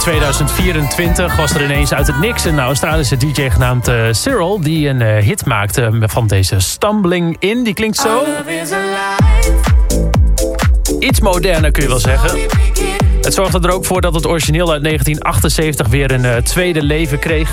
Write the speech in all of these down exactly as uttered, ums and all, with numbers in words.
tweeduizend vierentwintig was er ineens uit het niks een Australische D J genaamd uh, Cyril... die een uh, hit maakte van deze Stumbling In. Die klinkt zo. Iets moderner kun je wel zeggen. Het zorgde er ook voor dat het origineel uit negentien achtenzeventig weer een uh, tweede leven kreeg.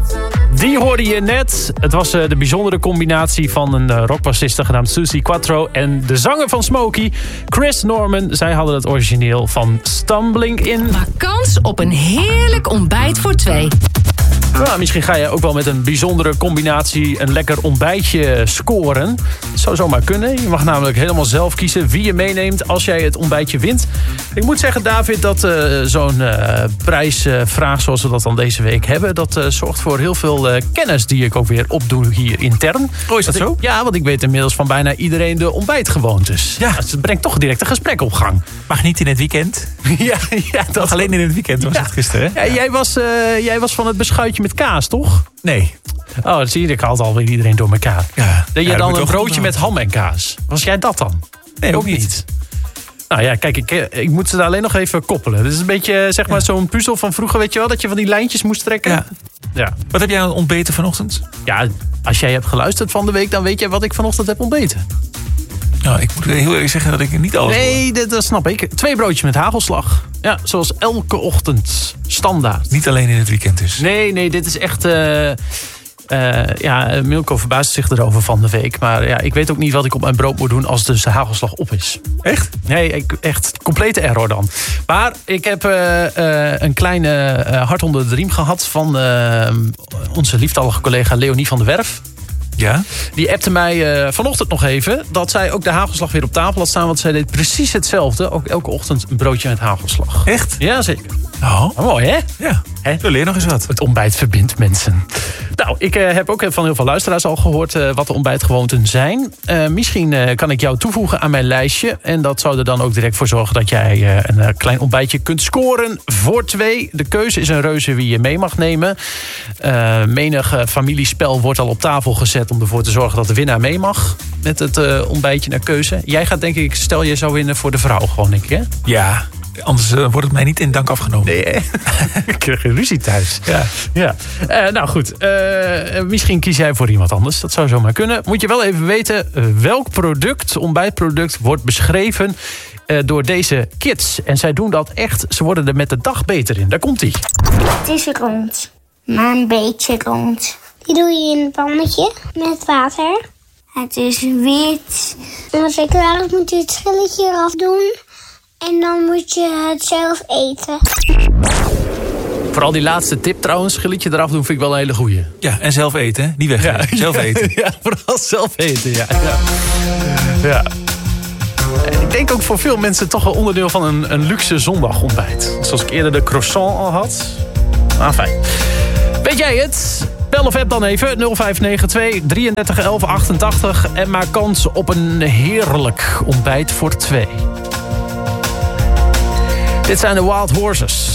Die hoorde je net. Het was uh, de bijzondere combinatie van een uh, rockbassiste genaamd Susie Quattro... en de zanger van Smokey, Chris Norman. Zij hadden het origineel van Stumbling In. Maak kans op een heerlijk ontbijt voor twee. Nou, misschien ga je ook wel met een bijzondere combinatie een lekker ontbijtje scoren. Dat zou zomaar kunnen. Je mag namelijk helemaal zelf kiezen wie je meeneemt als jij het ontbijtje wint. Ik moet zeggen, David, dat uh, zo'n uh, prijsvraag uh, zoals we dat dan deze week hebben... dat uh, zorgt voor heel veel uh, kennis die ik ook weer opdoe hier intern. Oh, is dat zo? Ik, ja, want ik weet inmiddels van bijna iedereen de ontbijtgewoontes. Ja. Dus het brengt toch direct een gesprek op gang. Mag niet in het weekend. ja, ja, dat alleen in het weekend was ja. het gisteren. Ja, ja. Jij, was, uh, jij was van het beschuitje met kaas, toch? Nee. Oh, dat zie je. Ik haal alweer iedereen door elkaar. Ja. Dat je ja, dan een broodje met ham en kaas. Was jij dat dan? Nee, ook, ook niet. niet. Nou ja, kijk, ik, ik moet ze daar alleen nog even koppelen. Dit is een beetje, zeg maar, ja. zo'n puzzel van vroeger, weet je wel? Dat je van die lijntjes moest trekken. Ja. ja. Wat heb jij ontbeten vanochtend? Ja, als jij hebt geluisterd van de week, dan weet jij wat ik vanochtend heb ontbeten. Nou, ik moet heel eerlijk zeggen dat ik niet alles Nee, dat, dat snap ik. Twee broodjes met hagelslag. Ja, zoals elke ochtend. Standaard. Niet alleen in het weekend dus. Nee, nee, dit is echt... Uh, uh, ja, Milko verbaast zich erover van de week. Maar ja, ik weet ook niet wat ik op mijn brood moet doen als dus de hagelslag op is. Echt? Nee, ik, echt complete error dan. Maar ik heb uh, uh, een kleine uh, hart onder de riem gehad van uh, onze lieftallige collega Leonie van der Werf. Ja? Die appte mij uh, vanochtend nog even dat zij ook de hagelslag weer op tafel had staan. Want zij deed precies hetzelfde. Ook elke ochtend een broodje met hagelslag. Echt? Ja, zeker. Oh. Oh, mooi, hè? Ja. Hè? We leren nog eens wat. Het ontbijt verbindt mensen. Nou, ik uh, heb ook van heel veel luisteraars al gehoord uh, wat de ontbijtgewoonten zijn. Uh, misschien uh, kan ik jou toevoegen aan mijn lijstje. En dat zou er dan ook direct voor zorgen dat jij uh, een uh, klein ontbijtje kunt scoren voor twee. De keuze is een reuze wie je mee mag nemen. Uh, menig uh, familiespel wordt al op tafel gezet om ervoor te zorgen dat de winnaar mee mag. Met het uh, ontbijtje naar keuze. Jij gaat denk ik, stel je zou winnen voor de vrouw gewoon, denk ik, hè? Ja. Anders uh, wordt het mij niet in dank afgenomen. Nee, hè? Ik krijg een ruzie thuis. Ja. ja. Uh, nou goed, uh, misschien kies jij voor iemand anders. Dat zou zomaar kunnen. Moet je wel even weten uh, welk product, ontbijtproduct, wordt beschreven uh, door deze kids. En zij doen dat echt. Ze worden er met de dag beter in. Daar komt-ie. Het is rond, maar een beetje rond. Die doe je in een pannetje met water. Het is wit. En als ik klaar is, moet je het schilletje eraf doen. En dan moet je het zelf eten. Vooral die laatste tip trouwens, schilletje eraf doen, vind ik wel een hele goeie. Ja, en zelf eten, hè? Niet weggeven. Ja, zelf eten. Ja, vooral zelf eten, ja. ja. ja. Ik denk ook voor veel mensen toch wel onderdeel van een, een luxe zondagontbijt. Zoals ik eerder de croissant al had. Ah, fijn. Weet jij het? Bel of app dan even nul vijf negen twee drieëndertig elf achtentachtig en maak kans op een heerlijk ontbijt voor twee. Dit zijn de Wild Horses.